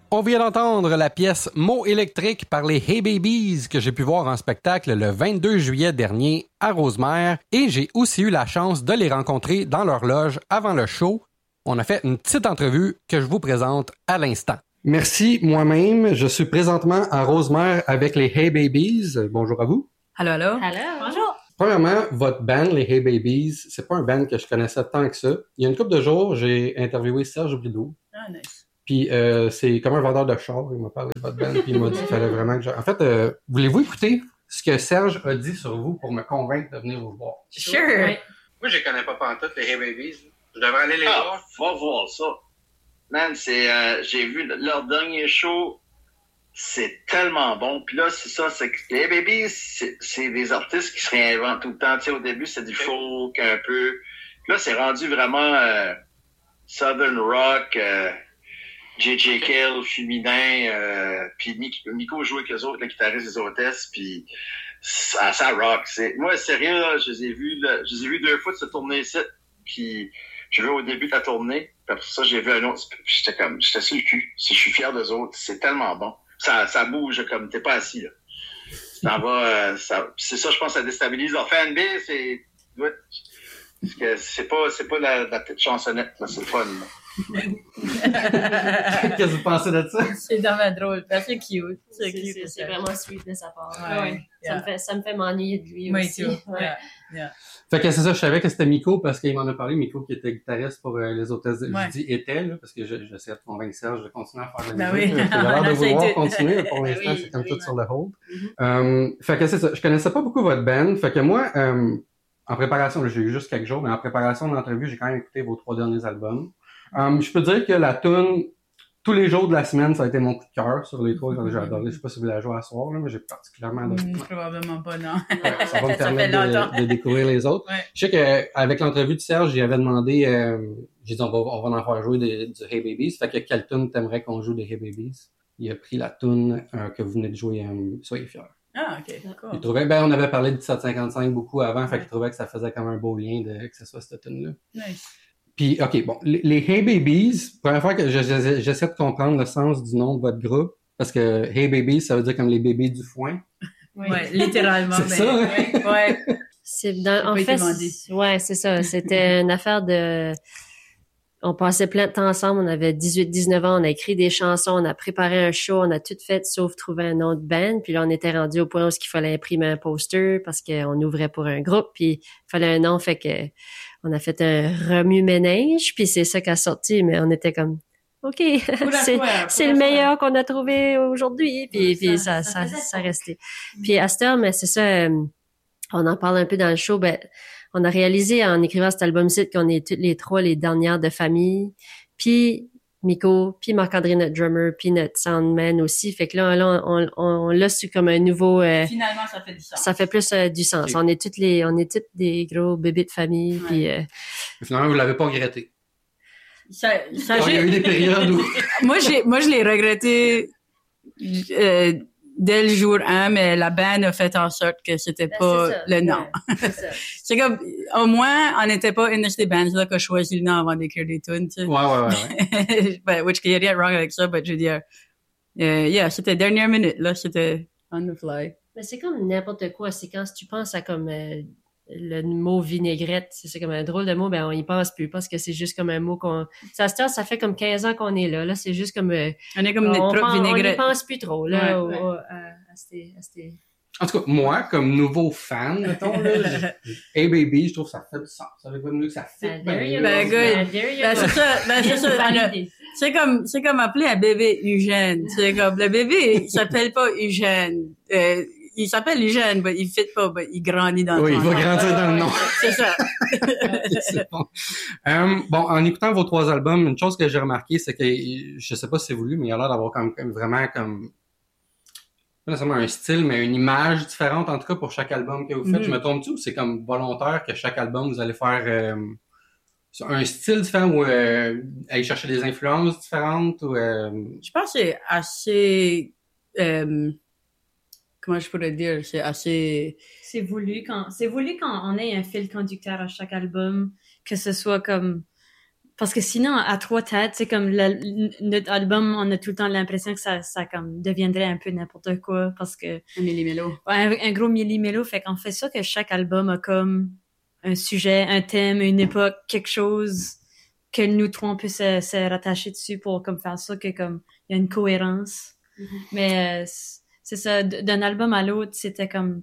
On vient d'entendre la pièce Mots électriques par les Hey Babies que j'ai pu voir en spectacle le 22 juillet dernier à Rosemère et j'ai aussi eu la chance de les rencontrer dans leur loge avant le show. On a fait une petite entrevue que je vous présente à l'instant. Merci, moi-même. Je suis présentement à Rosemère avec les Hey Babies. Bonjour à vous. Allô, allô. Allô. Bonjour. Premièrement, votre band, les Hey Babies, c'est pas un band que je connaissais tant que ça. Il y a une couple de jours, j'ai interviewé Serge Brideau. Ah, nice. Puis c'est comme un vendeur de char, il m'a parlé de votre band, puis il m'a dit qu'il fallait vraiment que En fait, voulez-vous écouter ce que Serge a dit sur vous pour me convaincre de venir vous voir? Sure. Oui. Moi, je les connais pas pantoute, les Hey Babies. Je devrais aller les voir. Va voir ça. Man, j'ai vu leur dernier show, c'est tellement bon. Puis là, c'est ça, c'est que les Babies, c'est des artistes qui se réinventent tout le temps. Tu sais, au début, c'est du folk un peu. Puis là, c'est rendu vraiment Southern Rock, J.J. Cale, féminin, puis Miko joue avec eux autres, le guitariste des hôtesses, puis ça rock. Moi, sérieux, là, je les ai vus 2 fois de se tourner ici, puis j'ai vu au début de la tournée, puis après ça, j'ai vu un autre, puis j'étais sur le cul. Je suis fier d'eux autres, c'est tellement bon. Ça bouge comme, t'es pas assis, là. Tu t'en vas, c'est ça, je pense, ça déstabilise. Leur fanbase, c'est pas la petite chansonnette, là, c'est le fun, là. Qu'est-ce que vous pensez de ça? C'est vraiment drôle. C'est cute. C'est vraiment sweet de sa part. Ouais. Yeah. Ça me fait m'ennuyer de lui Oui, aussi. too. Ouais. Yeah. Fait que c'est ça, je savais que c'était Miko parce qu'il m'en a parlé, Miko qui était guitariste pour les hôtesses. Ouais. Je dis était, là, parce que j'essaie de convaincre Serge de continuer à faire de la Ben musique. oui. J'ai l'air de On vouloir essaie de- continuer, mais pour l'instant, Oui, c'est comme oui. tout sur le hold. Fait que c'est ça, je connaissais pas beaucoup votre band. Fait que moi, en préparation, j'ai eu juste quelques jours, mais en préparation de l'entrevue, j'ai quand même écouté vos 3 derniers albums. Je peux dire que la tune tous les jours de la semaine, ça a été mon coup de cœur sur les 3. J'ai adoré. Je sais pas si vous la jouez à soir, là, mais j'ai particulièrement adoré. Probablement pas, non. Ça va me Ça fait permettre longtemps. de découvrir les autres. Ouais. Je sais qu'avec l'entrevue de Serge, j'y avais demandé, j'ai dit on va en faire jouer du Hey Babies. Fait que quelle tune t'aimerais qu'on joue des Hey Babies? Il a pris la tune que vous venez de jouer, Soyez fiers. Ah, OK. Il Cool. trouvait, on avait parlé de 1755 beaucoup avant, fait qu'il trouvait que ça faisait comme un beau lien que ce soit cette tune-là. Nice. Puis, OK, bon, les Hey Babies, première fois que j'essaie de comprendre le sens du nom de votre groupe, parce que Hey Babies, ça veut dire comme les bébés du foin. Ouais, littéralement. C'est ça, hein? Ouais. En pas été fait, demandé. ouais, c'est ça. C'était une affaire de... On passait plein de temps ensemble. On avait 18-19 ans. On a écrit des chansons. On a préparé un show. On a tout fait sauf trouver un nom de band. Puis là, on était rendu au point où il fallait imprimer un poster parce qu'on ouvrait pour un groupe. Puis il fallait un nom. Fait que on a fait un remue-ménage. Puis c'est ça qui a sorti. Mais on était comme... OK, c'est le meilleur qu'on a trouvé aujourd'hui. Puis ça restait. Puis à cette heure, mais c'est ça, on en parle un peu dans le show. Ben, on a réalisé en écrivant cet album-ci qu'on est toutes les 3 les dernières de famille. Puis Miko, puis Marc-André, notre drummer, puis notre soundman aussi. Fait que là on l'a su comme un nouveau... Finalement, ça fait du sens. Ça fait plus du sens. Okay. On est toutes des gros bébés de famille. Ouais. Puis Finalement, vous l'avez pas regretté. Il Il y a eu des périodes où... moi, je l'ai regretté dès le jour 1, mais la band a fait en sorte que c'était pas c'est ça. le nom. Ouais, c'est ça. C'est comme, au moins, on n'était pas une de ces bands-là qui a choisi le nom avant d'écrire des tunes, tu sais. Ouais. Ben, which il y a rien de wrong avec ça, mais je veux dire, c'était dernière minute, là, c'était on the fly. Mais c'est comme n'importe quoi. C'est quand tu penses à comme le mot vinaigrette, c'est comme un drôle de mot, ben on y pense plus parce que c'est juste comme un mot qu'on... Ça fait comme 15 ans qu'on est là. Là, c'est juste comme... On est comme notre propre on y vinaigrette. pense plus trop, là, Ouais. à ces... En tout cas, moi, comme nouveau fan, mettons, là, Hey Baby, je trouve que ça fait du sens. Ça veut pas dire que ça fit Ben, there you Ben, go. good. There you Ben, go. c'est ça, Validé. c'est comme appeler un bébé Eugène. C'est comme, le bébé, il s'appelle pas Eugène. Il s'appelle Eugène, mais il fit pas, mais il grandit dans Oui, le il va grandir dans le nom. C'est ça. C'est bon. Bon, en écoutant vos 3 albums, une chose que j'ai remarqué, c'est que, je sais pas si c'est voulu, mais il y a l'air d'avoir comme vraiment comme, pas nécessairement un style, mais une image différente, en tout cas, pour chaque album que vous faites. Je me trompe-tu ou c'est comme volontaire que chaque album, vous allez faire un style différent ou aller chercher des influences différentes ou... Je pense que c'est assez, comment je pourrais dire, c'est assez... C'est voulu quand on ait un fil conducteur à chaque album, que ce soit comme Parce que sinon, à trois têtes, c'est comme notre album, on a tout le temps l'impression que ça comme deviendrait un peu n'importe quoi parce que... Un millimélo. Ouais, un gros millimélo. Fait qu'on fait ça que chaque album a comme un sujet, un thème, une époque, quelque chose que nous trois, on peut se rattacher dessus pour comme faire ça que comme il y a une cohérence. Mm-hmm. Mais c'est ça, d'un album à l'autre, c'était comme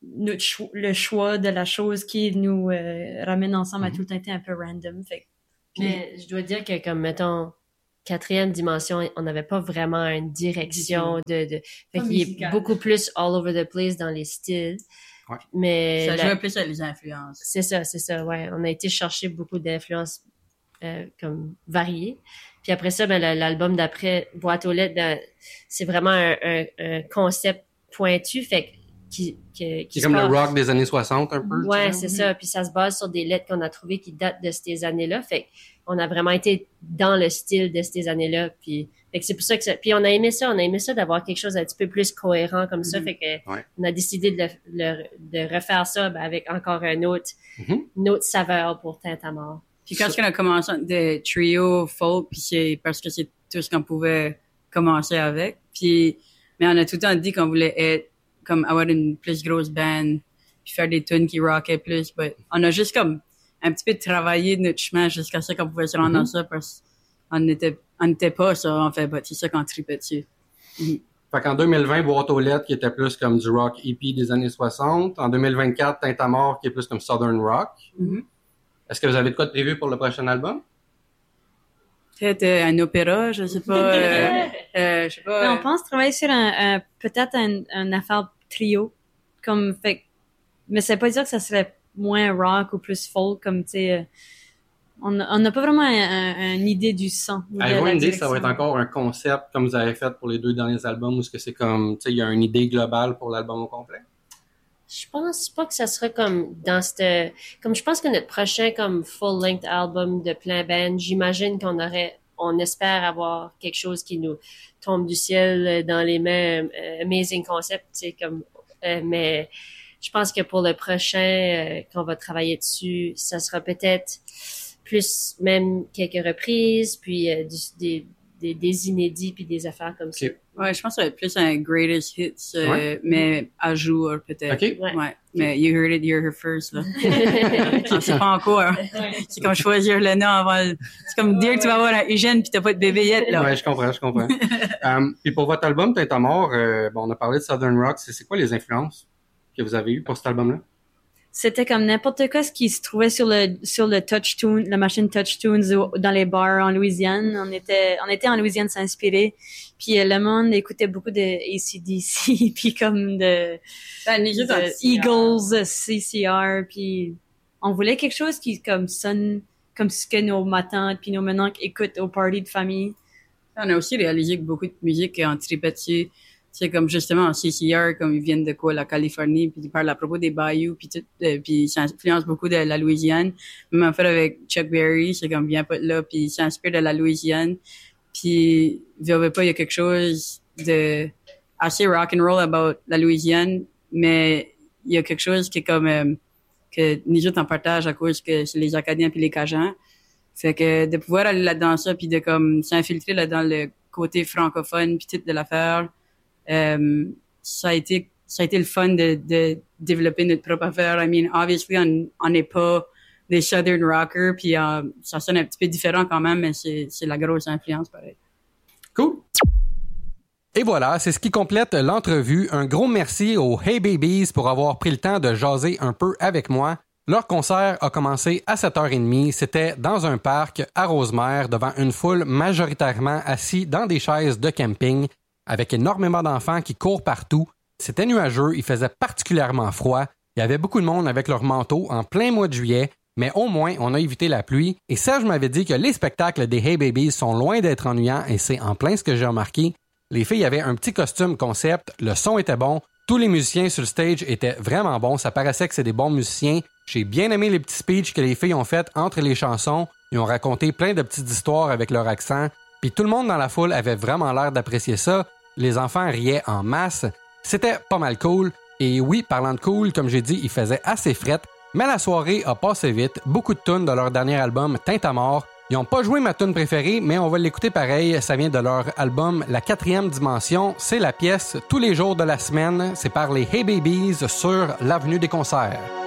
le choix de la chose qui nous ramène ensemble a tout le temps été un peu random. Fait. Mais je dois dire que comme, mettons, quatrième dimension, on n'avait pas vraiment une direction fait qu'il est beaucoup plus all over the place dans les styles. Ouais. Mais ça joue plus à les influences. C'est ça, ouais. On a été chercher beaucoup d'influences comme variées. Puis après ça, ben, l'album d'après, Boîte aux lettres, c'est vraiment un concept pointu, fait qui c'est comme le rock des années 60 un peu. Ouais, c'est ça. Puis ça se base sur des lettres qu'on a trouvées qui datent de ces années-là. Fait qu'on a vraiment été dans le style de ces années-là. Puis fait que c'est pour ça que puis on a aimé ça d'avoir quelque chose d'un petit peu plus cohérent comme ça. Fait que on a décidé de refaire ça avec encore une autre saveur pour Tintamarre. Puis quand on a commencé des trio folk, puis c'est parce que c'est tout ce qu'on pouvait commencer avec. Puis mais on a tout le temps dit qu'on voulait être comme avoir une plus grosse band, puis faire des tunes qui rockaient plus. But on a juste comme un petit peu travaillé notre chemin jusqu'à ce qu'on pouvait se rendre dans ça parce qu'on n'était pas ça, en fait. But c'est ça qu'on tripait dessus. Fait qu'en 2020, Boîte aux lettres qui était plus comme du rock hippie des années 60. En 2024, Tintamarre qui est plus comme Southern rock. Est-ce que vous avez de quoi de prévu pour le prochain album? Peut-être un opéra, je sais pas. Je sais pas. Mais on pense travailler sur peut-être un affaire trio, comme fait. Mais ça veut pas dire que ça serait moins rock ou plus folk, comme tu sais. On n'a pas vraiment une idée du son. Avez-vous une idée que ça va être encore un concept comme vous avez fait pour les 2 derniers albums ou est-ce que c'est comme, tu sais, il y a une idée globale pour l'album au complet? Je pense pas que ça sera comme dans cette... Comme je pense que notre prochain comme full-length album de plein band, j'imagine on espère avoir quelque chose qui nous tombe du ciel dans les mains, amazing concept, tu sais, comme... mais je pense que pour le prochain, qu'on va travailler dessus, ça sera peut-être plus même quelques reprises, puis des inédits, puis des affaires comme ça. Ouais, je pense que ça va être plus un greatest hits, mais à jour, peut-être. OK. Ouais. Mais you heard it here first, là. On sait pas encore. C'est comme choisir le nom avant. C'est comme dire que tu vas avoir un hygiène puis t'as pas de bébé yet, là. Ouais, je comprends. Puis pour votre album, Tintamarre, on a parlé de Southern Rock. C'est quoi les influences que vous avez eues pour cet album-là? C'était comme n'importe quoi ce qui se trouvait sur le TouchTunes, la machine TouchTunes dans les bars en Louisiane. On était en Louisiane s'inspirer. Puis le monde écoutait beaucoup de AC/DC puis comme de Eagles, CCR, puis on voulait quelque chose qui comme sonne comme ce que nos matantes puis nos menants écoutent aux parties de famille. On a aussi réalisé que beaucoup de musique en tripait dessus. C'est comme justement en CCR, comme ils viennent de quoi, la Californie, puis ils parlent à propos des bayous, puis tout, puis ça influence beaucoup de la Louisiane. Même en fait avec Chuck Berry, c'est comme bien pas là, puis il s'inspire de la Louisiane. Puis il y a quelque chose de assez rock and roll about la Louisiane, mais il y a quelque chose qui est comme que nous autres on partage à cause que c'est les Acadiens puis les Cajuns. Fait que de pouvoir aller là-dedans ça, puis de comme s'infiltrer là dans le côté francophone puis tout de l'affaire. Ça a été le fun de développer notre propre affaire. I mean, obviously, on n'est pas des Southern rockers, puis ça sonne un petit peu différent quand même, mais c'est la grosse influence, pareil. Cool. Et voilà, c'est ce qui complète l'entrevue. Un gros merci aux Hey Babies pour avoir pris le temps de jaser un peu avec moi. Leur concert a commencé à 7h30. C'était dans un parc à Rosemère, devant une foule majoritairement assis dans des chaises de camping, avec énormément d'enfants qui courent partout. C'était nuageux, il faisait particulièrement froid. Il y avait beaucoup de monde avec leurs manteaux en plein mois de juillet, mais au moins, on a évité la pluie. Et Serge m'avait dit que les spectacles des Hey Babies sont loin d'être ennuyants, et c'est en plein ce que j'ai remarqué. Les filles avaient un petit costume concept, le son était bon, tous les musiciens sur le stage étaient vraiment bons, ça paraissait que c'est des bons musiciens. J'ai bien aimé les petits speeches que les filles ont fait entre les chansons. Ils ont raconté plein de petites histoires avec leur accent. Puis tout le monde dans la foule avait vraiment l'air d'apprécier ça. Les enfants riaient en masse. C'était pas mal cool. Et oui, parlant de cool, comme j'ai dit, il faisait assez fret. Mais la soirée a passé vite. Beaucoup de tunes de leur dernier album, Tintamarre. Ils n'ont pas joué ma tune préférée, mais on va l'écouter pareil. Ça vient de leur album La 4e dimension. C'est la pièce Tous les jours de la semaine. C'est par les Hey Babies sur l'Avenue des Concerts.